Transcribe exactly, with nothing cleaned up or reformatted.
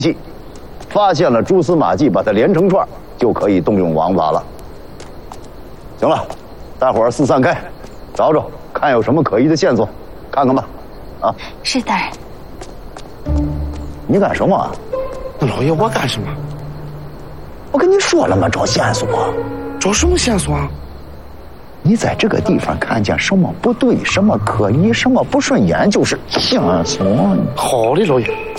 迹，发现了蛛丝马迹，把它连成串，就可以动用王法了。行了，大伙儿四散开，找找看有什么可疑的线索，看看吧。啊， 是大人。 你干什么啊？ 老爷，我干什么？ 我跟你说了吗？找线索。 找什么线索啊？ 你在这个地方看见什么不对，什么可疑，什么不顺眼，就是线索。 好的，老爷。